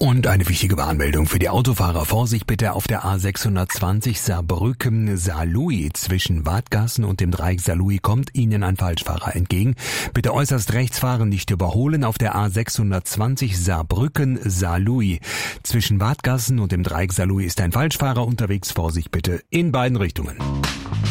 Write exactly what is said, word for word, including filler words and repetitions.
Und eine wichtige Warnmeldung für die Autofahrer. Vorsicht bitte auf der A sechshundertzwanzig Saarbrücken-Saarlouis. Zwischen Wadgassen und dem Dreieck Saarlouis kommt Ihnen ein Falschfahrer entgegen. Bitte äußerst rechts fahren, nicht überholen auf der A sechshundertzwanzig Saarbrücken-Saarlouis. Zwischen Wadgassen und dem Dreieck Saarlouis ist ein Falschfahrer unterwegs. Vorsicht bitte in beiden Richtungen.